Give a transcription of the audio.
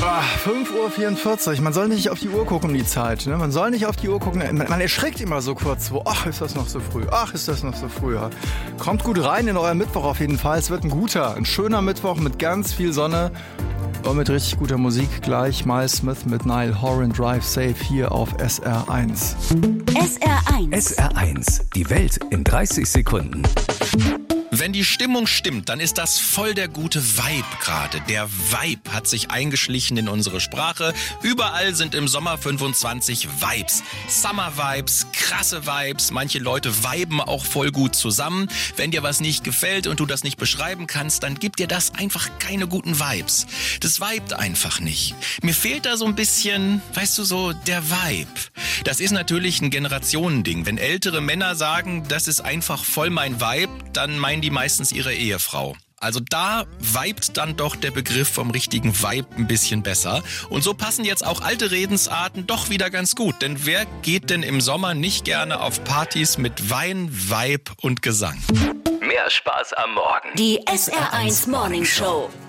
5:44 Uhr. Man soll nicht auf die Uhr gucken um die Zeit. Ne? Man soll nicht auf die Uhr gucken. Man erschreckt immer so kurz. Ach, ist das noch so früh? Ach, ist das noch so früh? Ja. Kommt gut rein in euren Mittwoch auf jeden Fall. Es wird ein schöner Mittwoch mit ganz viel Sonne und mit richtig guter Musik. Gleich Miles Smith mit Nile Horan, Drive Safe hier auf SR1. SR1. SR1. Die Welt in 30 Sekunden. Wenn die Stimmung stimmt, dann ist das voll der gute Vibe gerade. Der Vibe hat sich eingeschlichen in unsere Sprache. Überall sind im Sommer 25 Vibes. Summer Vibes, krasse Vibes. Manche Leute viben auch voll gut zusammen. Wenn dir was nicht gefällt und du das nicht beschreiben kannst, dann gibt dir das einfach keine guten Vibes. Das vibet einfach nicht. Mir fehlt da so ein bisschen, weißt du, so der Vibe. Das ist natürlich ein Generationending. Wenn ältere Männer sagen, das ist einfach voll mein Vibe, dann meinen die meistens ihre Ehefrau. Also da vibet dann doch der Begriff vom richtigen Vibe ein bisschen besser. Und so passen jetzt auch alte Redensarten doch wieder ganz gut. Denn wer geht denn im Sommer nicht gerne auf Partys mit Wein, Vibe und Gesang? Mehr Spaß am Morgen. Die SR1 Morning Show.